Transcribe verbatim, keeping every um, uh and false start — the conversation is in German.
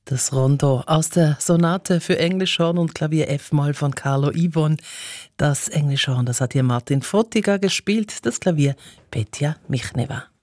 Das Rondo aus der Sonate für Englischhorn und Klavier F-Moll von Carlo Ivon. Das Englischhorn, das hat hier Martin Fotiga gespielt, das Klavier Petja Michneva.